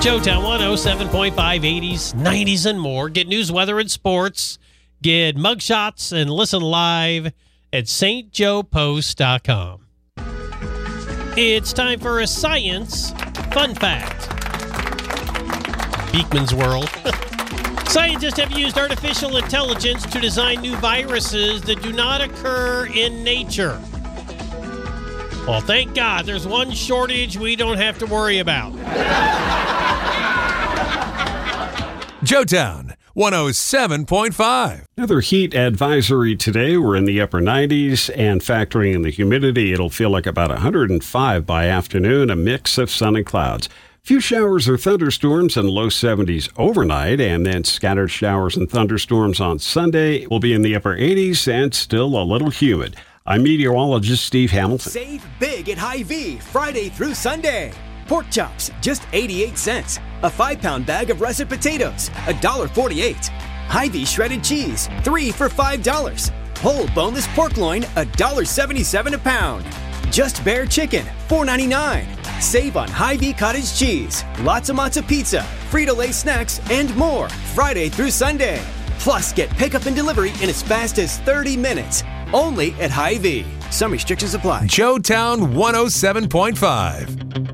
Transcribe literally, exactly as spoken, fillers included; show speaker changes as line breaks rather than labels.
Joetown one oh seven point five, eighties, nineties, and more. Get news, weather, and sports. Get mugshots and listen live at S T Joe Post dot com. It's time for a science fun fact. Beekman's World. Scientists have used artificial intelligence to design new viruses that do not occur in nature. Well, thank God there's one shortage we don't have to worry about.
Joetown one oh seven point five.
Another heat advisory today. We're in the upper nineties, and factoring in the humidity, it'll feel like about one hundred five by afternoon, a mix of sun and clouds. Few showers or thunderstorms in low seventies overnight, and then scattered showers and thunderstorms on Sunday. Will be in the upper eighties and still a little humid. I'm meteorologist Steve Hamilton.
Save big at Hy-Vee Friday through Sunday. Pork chops, just eighty-eight cents. A five-pound bag of russet potatoes, one dollar forty-eight. Hy-Vee shredded cheese, three for five dollars. Whole boneless pork loin, one dollar seventy-seven a pound. Just Bear chicken, four ninety-nine. Save on Hy-Vee cottage cheese, lots of matzo pizza, Frito-Lay snacks, and more Friday through Sunday. Plus, get pickup and delivery in as fast as thirty minutes. Only at Hy-Vee. Some restrictions apply.
Joetown one oh seven point five.